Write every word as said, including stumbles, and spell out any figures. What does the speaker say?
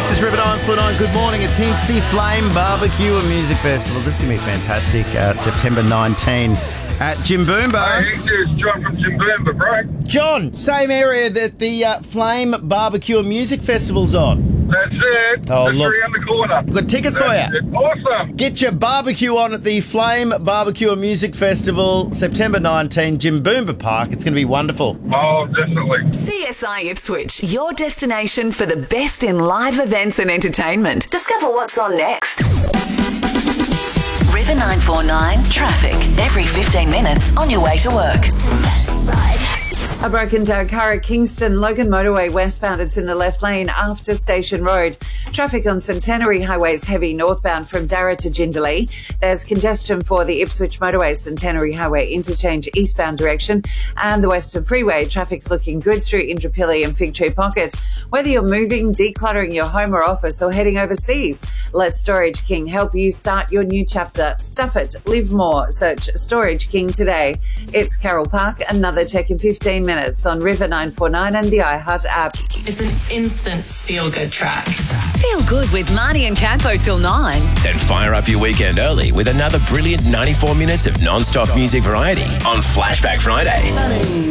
This is River nine four nine. Good morning. It's Hinksy Flame Barbecue and Music Festival. This is going to be fantastic. Uh, September nineteenth at Jimboomba. Hey, it's John from Jimboomba, bro. John, same area that the uh, Flame Barbecue and Music Festival's on. That's it. Oh, That's look. around the corner. We've got tickets for That's you. it. Awesome. Get your barbecue on at the Flame Barbecue and Music Festival, September nineteenth, Jimboomba Park. It's going to be wonderful. Oh, definitely. C S I Ipswich, your destination for the best in live events and entertainment. Discover what's on next. River nine four nine traffic. Every fifteen minutes on your way to work. A broken down car at Kingston Logan Motorway westbound. It's in the left lane after Station Road. Traffic on Centenary Highway is heavy northbound from Darra to Jindalee. There's congestion for the Ipswich Motorway Centenary Highway interchange eastbound direction, and the Western Freeway. Traffic's looking good through Indooroopilly and Fig Tree Pocket. Whether you're moving, decluttering your home or office, or heading overseas, let Storage King help you start your new chapter. Stuff it, live more. Search Storage King today. It's Carol Park. Another check in fifteen minutes on River nine four nine and the iHeart app. It's an instant feel-good track. Feel good with Marnie and Campo till nine. Then fire up your weekend early with another brilliant ninety-four minutes of non-stop music variety on Flashback Friday.